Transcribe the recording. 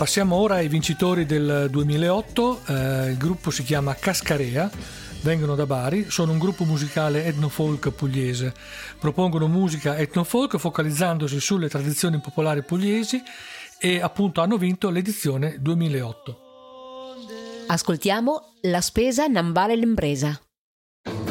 Passiamo ora ai vincitori del 2008. Il gruppo si chiama Cascarea, vengono da Bari, sono un gruppo musicale etnofolk pugliese. Propongono musica etnofolk focalizzandosi sulle tradizioni popolari pugliesi e appunto hanno vinto l'edizione 2008. Ascoltiamo La spesa non vale l'impresa.